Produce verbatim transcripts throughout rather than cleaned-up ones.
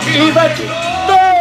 imati dom!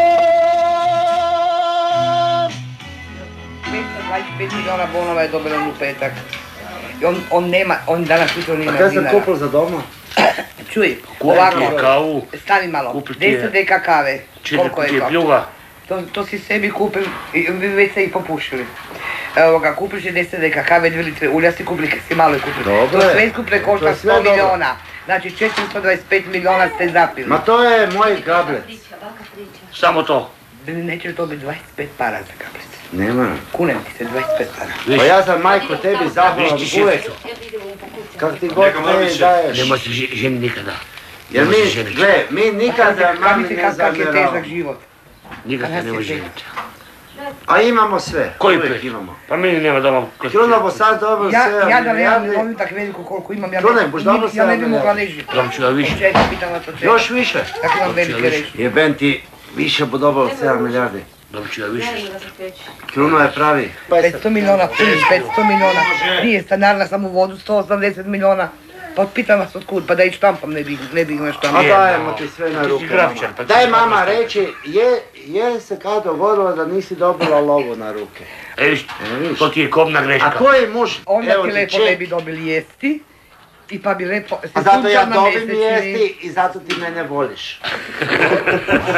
petsto dvadeset pet milijuna bonova je dobila u petak. I on, on nema, on danas jutro nema dinara. A kaj sam kupil za doma? Čuj, Kupiti ovako, je kavu, stavi malo, kupiti je- deset deka kave, četiri koliko je kutije to? pljuga. To, to si sebi kupim, i vi već ste ih popušili. Evo ga, kupiš je deset deka kave, dvije litre ulja si kupili, kad si malo je kupili. Dobro To je. sve skuple To košta je sve sto dobro. miliona. Znači četiristo dvadeset pet miliona ste zapili. Ma to je moj gablec. Samo to. Neće li to biti dvadeset pet para za kaplice? Nema. Kunem ti se dvadeset pet para. Viš, Pa ja sam majko tebi zahvalan viš ti uvek. šeficu. Kak ti god ne daješ. Nemoj se ži- ženi nikada. Jer Nemoj se mi, ženiti. gle, mi nikada mami Kak ne kak je težak zamjeravamo. život. Nikad se Kada nemoj si ženiti. A imamo sve. Koji Uvijek pet? imamo. Pa meni nema doma. kod- Kruno bo sad dobro Ja, sve ja da nemam milijardi. ovim tak veliko koliko imam, ja Čunaj, ne, boš dobro ja ne bi sedam mogla milijardi. ležiti. Dom ću ja više. Čekaj, pitam vas od čega. Još više. Tako imam Dom ću ja velike više. reći. Jeben ti više bo dobro od sedam milijardi. Dom ću ja više. Kruno je pravi. petsto miliona, petsto miliona, prije stanarna sam u vodu sto osamdeset miliona. Pa pitam vas otkud, pa da i štampam, ne bi, ne bi na A štampam. dajemo ti sve na ruke, grafičar, mama. pa ti Daj si mama grafičar. reći, je, je se kad dogodilo da nisi dobila lovu na ruke? E viš, E, viš. to ti je kobna greška. A koji muž? Onda Evo ti ti lepo ne ček. bi dobili jesti. I pa bi lepo... A zato ja sunčana dobim mesecini. jesti i zato ti mene voliš.